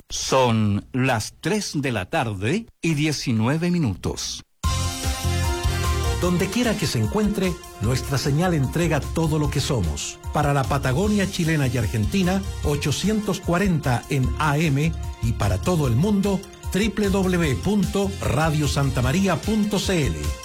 Son las 3:19 p.m. Donde quiera que se encuentre, nuestra señal entrega todo lo que somos. Para la Patagonia chilena y Argentina, 840 en AM, y para todo el mundo, www.radiosantamaria.cl.